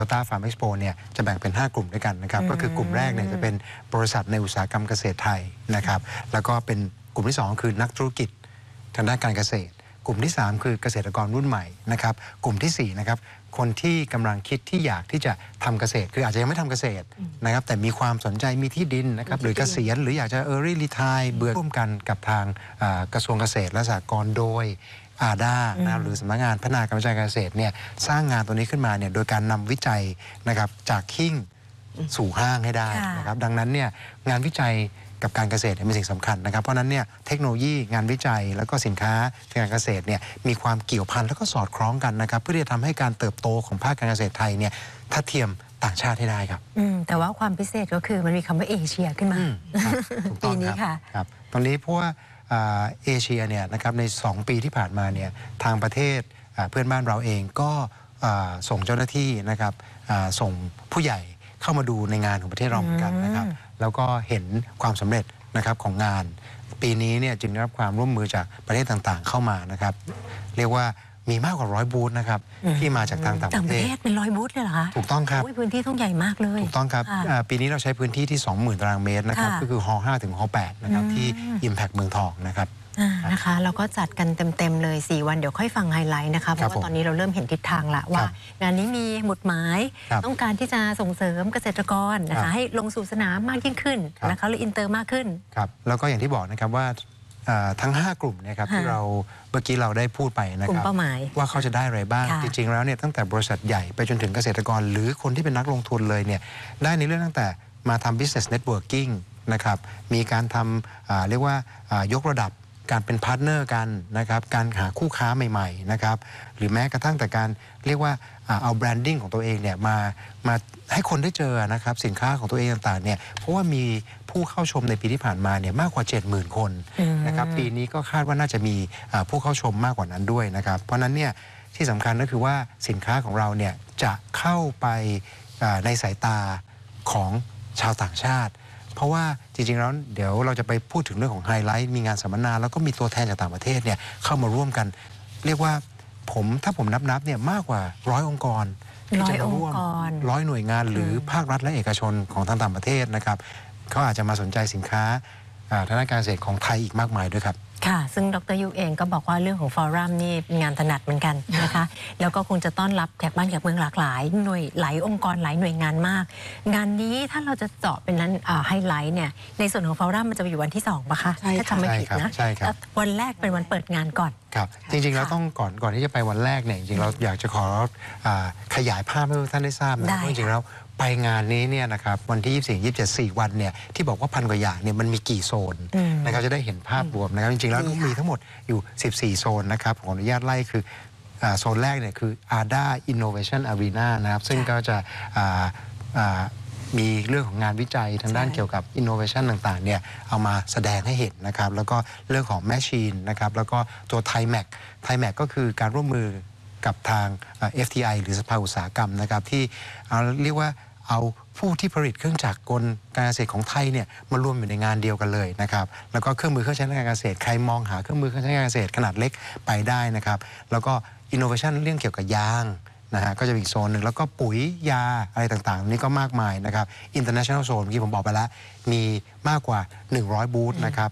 Toyota Farm Expo เนี่ยจะแบ่งเป็น5กลุ่มด้วยกันนะครับก็คือกลุ่มแรกเนี่ยจะเป็นบริษัทในอุตสาหกรรมเกษตรไทยนะครับแล้วก็เป็นกลุ่มที่2คือนักธุรกิจทางด้านการเกษตรกลุ่มที่3คือเกษตรกรรุ่นใหม่นะครับกลุ่มที่4นะครับคนที่กำลังคิดที่อยากที่จะทำเกษตรคืออาจจะยังไม่ทำเกษตรนะครับแต่มีความสนใจมีที่ดินนะครับหรือเกษียณหรืออยากจะearly retire เบื่อร่วมกันกับทางกระทรวงเกษตรและสหกรณ์โดยอาด้านะหรือสำนักงานพัฒนาการวิจัยการเกษตรเนี่ยสร้างงานตัวนี้ขึ้นมาเนี่ยโดยการนำวิจัยนะครับจากขิ้งสู่ห้างให้ได้นะครับดังนั้นเนี่ยงานวิจัยกับการเกษตรเป็นสิ่งสำคัญนะครับเพราะนั้นเนี่ยเทคโนโลยีงานวิจัยแล้วก็สินค้าทางการเกษตรเนี่ยมีความเกี่ยวพันแล้วก็สอดคล้องกันนะครับเพื่อที่จะทำให้การเติบโตของภาคการเกษตรไทยเนี่ยทัดเทียมต่างชาติให้ได้ครับแต่ว่าความพิเศษก็คือมันมีคำว่าเอเชียขึ้นมาปีนี้ค่ะครับตอนนี้เพราะว่าเอเชียเนี่ยนะครับใน2ปีที่ผ่านมาเนี่ยทางประเทศเพื่อนบ้านเราเองก็ส่งเจ้าหน้าที่นะครับส่งผู้ใหญ่เข้ามาดูในงานของประเทศเราเหมือนกันนะครับแล้วก็เห็นความสำเร็จนะครับของงานปีนี้เนี่ยจึงได้รับความร่วมมือจากประเทศต่างๆเข้ามานะครับเรียกว่ามีมากกว่า100บูธนะครับที่มาจากต่างประเทศเป็น100บูธเลยเหรอคะถูกต้องครับพื้นที่ต้องใหญ่มากเลยถูกต้องครับปีนี้เราใช้พื้นที่ที่ 20,000 ตารางเมตรนะครับก็คือฮ5ถึงฮ8นะครับที่ Impact เมืองทองนะครับนะคะเราก็จัดกันเต็มๆเลย4วันเดี๋ยวค่อยฟังไฮไลท์นะคะเพราะว่าตอนนี้เราเริ่มเห็นทิศทางละว่างานนี้มีหมุดหมายต้องการที่จะส่งเสริมเกษตรกรนะคะให้ลงสู่สนามมากยิ่งขึ้นนะคะและอินเตอร์มากขึ้นครับแล้วก็อย่างที่บอกนะครับว่าทั้ง5กลุ่มนะครับที่เราเมื่อกี้เราได้พูดไปนะครับว่าเขาจะได้อะไรบ้างจริงๆแล้วเนี่ยตั้งแต่บริษัทใหญ่ไปจนถึงเกษตรกรหรือคนที่เป็นนักลงทุนเลยเนี่ยได้ในเรื่องตั้งแต่มาทำ business networking นะครับมีการทำเรียกว่ายกระดับการเป็นพาร์ทเนอร์กันนะครับการหาคู่ค้าใหม่ๆนะครับหรือแม้กระทั่งแต่การเรียกว่าเอาแบรนดิ้งของตัวเองเนี่ยมาให้คนได้เจอนะครับสินค้าของตัวเองต่างๆเนี่ยเพราะว่ามีผู้เข้าชมในปีที่ผ่านมาเนี่ยมากกว่า 70,000 คนนะครับปีนี้ก็คาดว่าน่าจะมีผู้เข้าชมมากกว่านั้นด้วยนะครับเพราะนั้นเนี่ยที่สำคัญก็คือว่าสินค้าของเราเนี่ยจะเข้าไปในสายตาของชาวต่างชาติเพราะว่าจริงๆแล้วเดี๋ยวเราจะไปพูดถึงเรื่องของไฮไลท์มีงานสัมมนาแล้วก็มีตัวแทนจากต่างประเทศเนี่ยเข้ามาร่วมกันเรียกว่าถ้าผมนับเนี่ยมากกว่า100 องค์กรที่จะร่วม100 หน่วยงานหรือภาครัฐและเอกชนของทางต่างประเทศนะครับเขาอาจจะมาสนใจสินค้าทางด้านการเกษตรของไทยอีกมากมายด้วยครับค่ะซึ่งดร.ยุเองก็บอกว่าเรื่องของฟอรัมนี่งานถนัดเหมือนกันนะคะแล้วก็คงจะต้อนรับแขกบ้านแขกเมืองหลากหลายหน่วยหลายองค์กรหลายหน่วยงานมากงานนี้ถ้าเราจะเจาะเป็นนั้นไฮไลท์เนี่ยในส่วนของฟอรัมมันจะไปอยู่วันที่2ป่ะคะถ้าจำไม่ผิดนะใช่ครับวันแรกเป็นวันเปิดงานก่อนครับจริงๆแล้วต้องก่อนที่จะไปวันแรกเนี่ยจริงๆเราอยากจะขอขยายภาพให้ท่านได้ทราบนะว่าจริงๆแล้วไปงานนี้เนี่ยนะครับวันที่24 27 4 วันเนี่ยที่บอกว่า1,000 กว่าอย่างเนี่ยมันมีกี่โซนนะครับจะได้เห็นภาพรวมนะครับจริงๆแล้วมีทั้งหมดอยู่14โซนนะครับขออนุญาตไล่คือโซนแรกเนี่ยคือ ADA Innovation Arena นะครับซึ่งก็จะมีเรื่องของงานวิจัยทางด้านเกี่ยวกับ innovation ต่างๆเนี่ยเอามาแสดงให้เห็นนะครับแล้วก็เรื่องของ machine นะครับแล้วก็ตัว ThaiMac ก็คือการร่วมมือกับทาง FTI หรือสภาอุตสาหกรรมนะครับที่เรียกว่าเอาผู้ที่ผลิตเครื่องจักรกลการเกษตรของไทยเนี่ยมารวมอยู่ในงานเดียวกันเลยนะครับแล้วก็เครื่องมือเครื่องใช้ในการเกษตรใครมองหาเครื่องมือเครื่องใช้ในการเกษตรขนาดเล็กไปได้นะครับแล้วก็ innovation เรื่องเกี่ยวกับยางนะฮะก็จะมีอีกโซนหนึ่งแล้วก็ปุ๋ยยาอะไรต่างๆนี่ก็มากมายนะครับ international zone เมื่อกี้ผมบอกไปแล้วมีมากกว่า100บูธนะครับ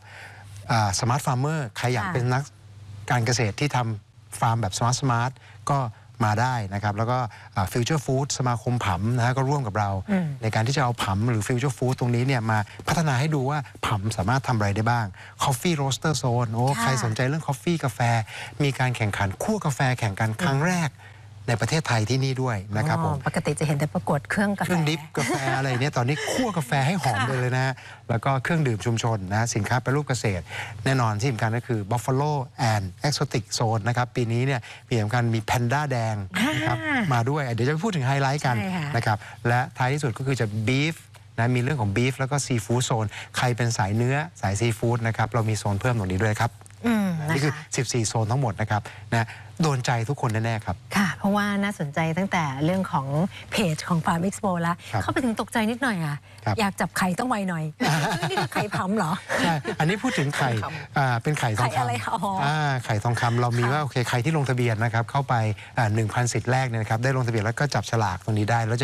smart farmer ใครอยากเป็นนักการเกษตรที่ทำฟาร์มแบบสมาร์ทก็มาได้นะครับแล้วก็ฟิวเจอร์ฟู้ดสมาคมผำนะฮะก็ร่วมกับเราในการที่จะเอาผำหรือฟิวเจอร์ฟู้ดตรงนี้เนี่ยมาพัฒนาให้ดูว่าผำสามารถทำอะไรได้บ้าง Coffee Roaster Zone ใครสนใจเรื่อง Coffee กาแฟมีการแข่งขันคั่วกาแฟแข่งกันครั้งแรกในประเทศไทยที่นี่ด้วยนะครับผมปกติจะเห็นแต่ประกวดเครื่องกาแฟเครื่องดิฟกาแฟอะไรเนี่ยตอนนี้คั่วกาแฟให้หอมเลยนะแล้วก็เครื่องดื่มชุมชนนะสินค้าแปรรูปเกษตรแน่นอนที่สำคัญก็คือ Buffalo and Exotic Zone นะครับปีนี้เนี่ยมีสำคัญมีแพนด้าแดงนะครับมาด้วยเดี๋ยวจะพูดถึงไฮไลท์กันนะครับและท้ายที่สุดก็คือจะบีฟนะมีเรื่องของบีฟแล้วก็ซีฟู้ดโซนใครเป็นสายเนื้อสายซีฟู้ดนะครับเรามีโซนเพิ่มตรงนี้ด้วยครับนี่คือ14โซนทั้งหมดนะครับนะโดนใจทุกคนแน่ๆครับค่ะเพราะว่าน่าสนใจตั้งแต่เรื่องของเพจของ Farm Expo แล้วเข้าไปถึงตกใจนิดหน่อยอ่ะอยากจับไข่ต้องไวหน่อยนี่คือไข่พัมเหรอใช่อันนี้พูดถึงไข่เป็นไข่ทองคำไข่ทองคำเรามีว่าโอเคใครที่ลงทะเบียนนะครับเข้าไป 1,000 สิทธิ์แรกเนี่ยนะครับได้ลงทะเบียนแล้วก็จับฉลากตรงนี้ได้แล้ว